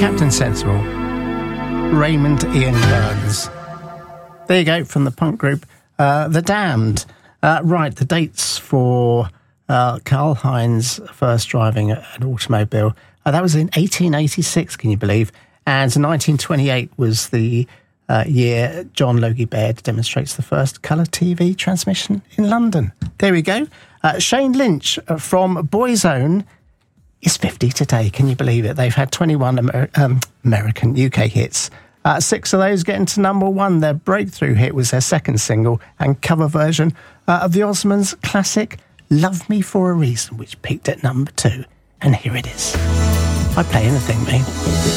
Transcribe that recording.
Captain Sensible, Raymond Ian Burns. There you go, from the punk group The Damned. Right, the dates for Karl Heinz first driving an automobile. That was in 1886, can you believe? And 1928 was the year John Logie Baird demonstrates the first colour TV transmission in London. There we go. Shane Lynch from Boyzone is 50 today. Can you believe it? They've had 21 American UK hits. 6 of those getting to number 1. Their breakthrough hit was their second single and cover version of the Osmonds' classic Love Me For A Reason, which peaked at number 2. And here it is. I play anything, mate.